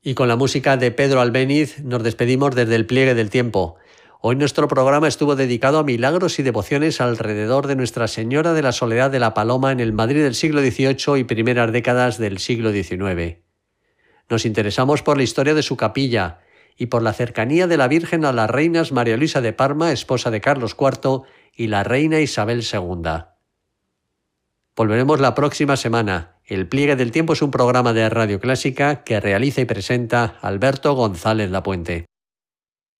Y con la música de Pedro Albéniz nos despedimos desde el Pliegue del Tiempo. Hoy nuestro programa estuvo dedicado a milagros y devociones alrededor de Nuestra Señora de la Soledad de la Paloma en el Madrid del siglo XVIII y primeras décadas del siglo XIX. Nos interesamos por la historia de su capilla y por la cercanía de la Virgen a las reinas María Luisa de Parma, esposa de Carlos IV, y la reina Isabel II. Volveremos la próxima semana. El Pliegue del Tiempo es un programa de Radio Clásica que realiza y presenta Alberto González Lapuente.